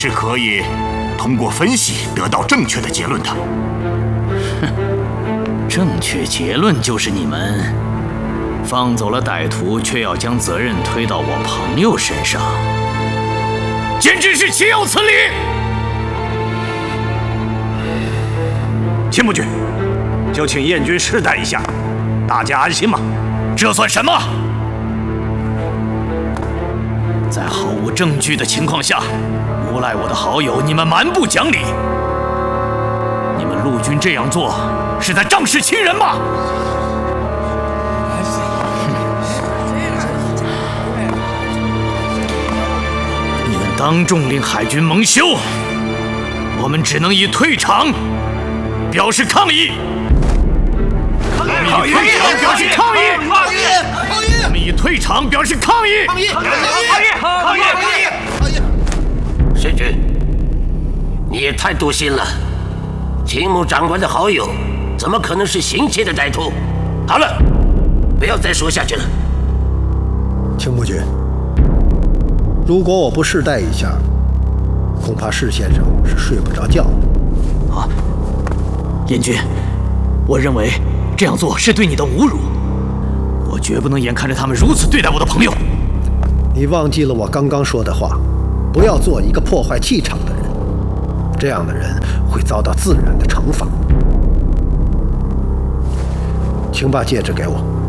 是可以通过分析得到正确的结论的。 哼，正确结论就是你们放走了歹徒，却要将责任推到我朋友身上，简直是岂有此理！ 秦伯爵，就请燕军试戴一下，大家安心吗？ 这算什么？在毫无证据的情况下诬赖我的好友，你们蛮不讲理！你们陆军这样做是在仗势欺人吗？你们当众令海军蒙羞，我们只能以退场表示抗议。我们以退场表示抗议！ 世君，你也太多心了。秦牧长官的好友，怎么可能是行窃的歹徒？好了，不要再说下去了。 秦伯爵，如果我不试戴一下，恐怕释先生是睡不着觉的。 啊，燕军，我认为这样做是对你的侮辱，我绝不能眼看着他们如此对待我的朋友。 你忘记了我刚刚说的话，不要做一个破坏气场的人，这样的人会遭到自然的惩罚。请把戒指给我。